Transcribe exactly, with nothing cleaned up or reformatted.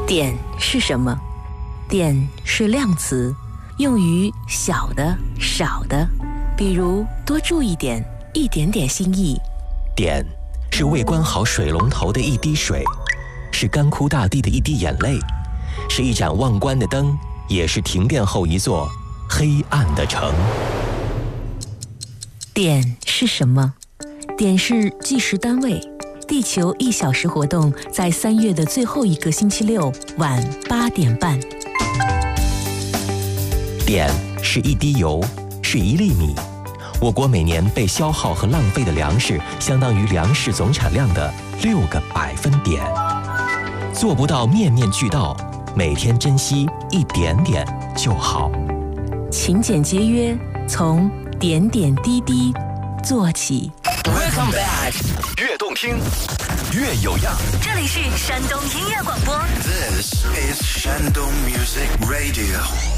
点是什么？点是量词，用于小的、少的，比如多注意点、一点点心意。 点是未关好水龙头的一滴水，是干枯大地的一滴眼泪，是一盏忘关的灯，也是停电后一座黑暗的城。 点是什么？点是计时单位。地球一小时活动在三月的最后一个星期六晚八点半。 点是一滴油，是一粒米。我国每年被消耗和浪费的粮食，相当于粮食总产量的六个百分点。做不到面面俱到，每天珍惜一点点就好。 勤俭节约，从点点滴滴做起。 Welcome back， 越动听，越有样。 这里是山东音乐广播。 This is 山东 Music Radio。